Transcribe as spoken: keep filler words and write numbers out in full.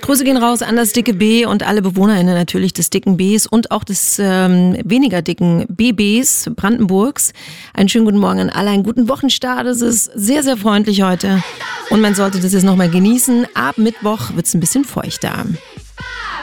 Grüße gehen raus an das dicke B und alle BewohnerInnen natürlich des dicken Bs und auch des ähm, weniger dicken B Bs Brandenburgs. Einen schönen guten Morgen an alle, einen guten Wochenstart. Es ist sehr, sehr freundlich heute und man sollte das jetzt nochmal genießen. Ab Mittwoch wird es ein bisschen feuchter.